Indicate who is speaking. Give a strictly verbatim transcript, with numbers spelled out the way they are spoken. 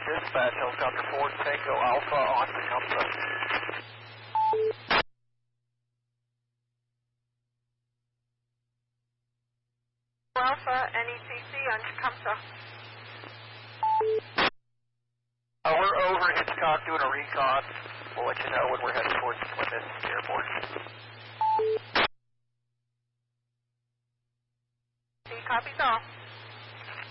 Speaker 1: Dispatch, helicopter four Tango Alpha on Tecumseh.
Speaker 2: Alpha, N E T C on Tecumseh.
Speaker 1: Uh, we're over Hitchcock doing a recon. We'll let you know when we're headed towards Plymouth Airport.
Speaker 2: He copies all.